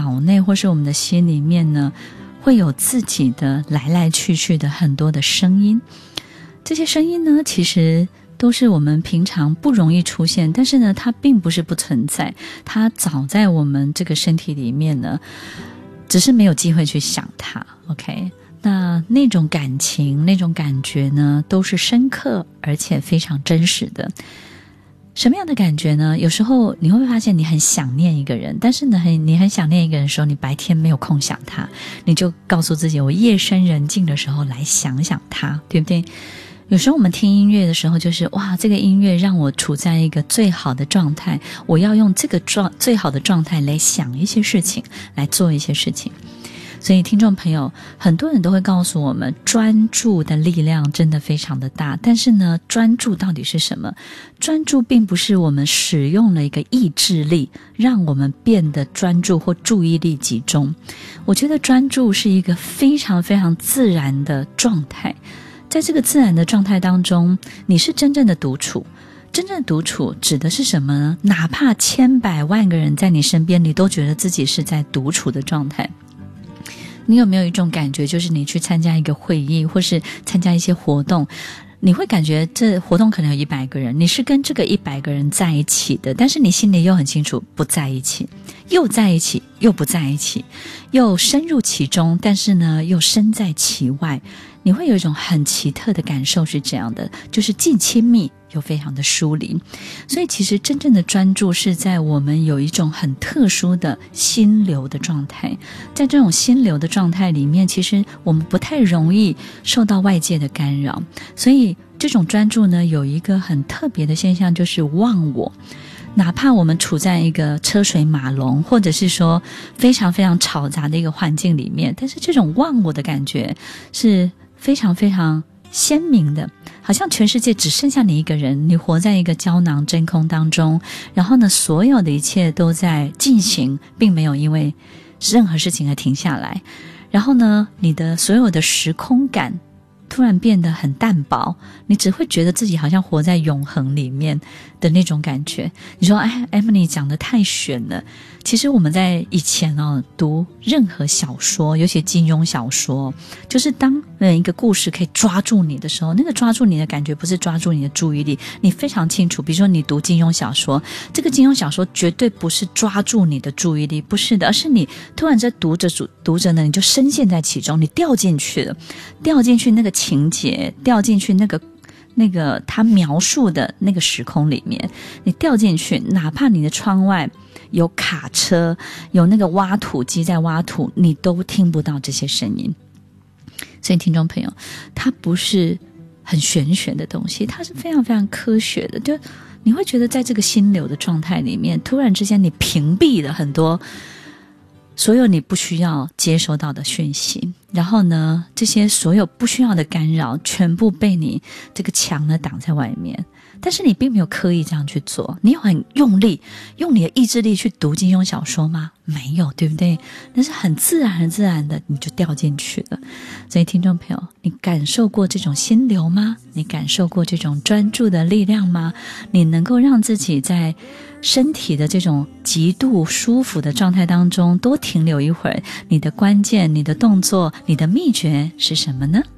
脑内或是我们的心里面呢，会有自己的来来去去的很多的声音。这些声音呢，其实都是我们平常不容易出现，但是呢，它并不是不存在，它早在我们这个身体里面呢，只是没有机会去想它。 OK， 那种感情那种感觉呢，都是深刻而且非常真实的。什么样的感觉呢？有时候你会发现你很想念一个人，但是呢，你很想念一个人的时候，你白天没有空想他，你就告诉自己，我夜深人静的时候来想想他，对不对？有时候我们听音乐的时候，就是哇，这个音乐让我处在一个最好的状态，我要用这个最好的状态来想一些事情，来做一些事情。所以听众朋友，很多人都会告诉我们，专注的力量真的非常的大。但是呢，专注到底是什么？专注并不是我们使用了一个意志力，让我们变得专注或注意力集中。我觉得专注是一个非常非常自然的状态。在这个自然的状态当中，你是真正的独处。真正的独处指的是什么呢？哪怕千百万个人在你身边，你都觉得自己是在独处的状态。你有没有一种感觉，就是你去参加一个会议或是参加一些活动，你会感觉这活动可能有100个人，你是跟这个100个人在一起的，但是你心里又很清楚不在一起，又在一起又不在一起，又深入其中，但是呢又身在其外。你会有一种很奇特的感受是这样的，就是既亲密又非常的疏离。所以其实真正的专注是在我们有一种很特殊的心流的状态，在这种心流的状态里面，其实我们不太容易受到外界的干扰。所以这种专注呢，有一个很特别的现象，就是忘我。哪怕我们处在一个车水马龙，或者是说非常非常嘈杂的一个环境里面，但是这种忘我的感觉是非常非常鲜明的，好像全世界只剩下你一个人，你活在一个胶囊真空当中，然后呢，所有的一切都在进行，并没有因为任何事情而停下来。然后呢，你的所有的时空感突然变得很淡薄，你只会觉得自己好像活在永恒里面的那种感觉。你说Emily 讲得太玄了。其实我们在以前读任何小说，尤其金庸小说，就是当一个故事可以抓住你的时候，那个抓住你的感觉不是抓住你的注意力，你非常清楚。比如说你读金庸小说，这个金庸小说绝对不是抓住你的注意力，不是的，而是你突然在读着呢，你就深陷在其中，你掉进去了，掉进去那个情节，掉进去那个他描述的那个时空里面，你掉进去，哪怕你的窗外有卡车，有那个挖土机在挖土，你都听不到这些声音。所以听众朋友，它不是很玄的东西，它是非常非常科学的。就你会觉得在这个心流的状态里面，突然之间你屏蔽了很多所有你不需要接收到的讯息，然后呢，这些所有不需要的干扰全部被你这个墙呢挡在外面。但是你并没有刻意这样去做，你有很用力用你的意志力去读金庸小说吗？没有，对不对？那是很自然的你就掉进去了。所以听众朋友，你感受过这种心流吗？你感受过这种专注的力量吗？你能够让自己在身体的这种极度舒服的状态当中多停留一会儿，你的关键，你的动作，你的秘诀是什么呢？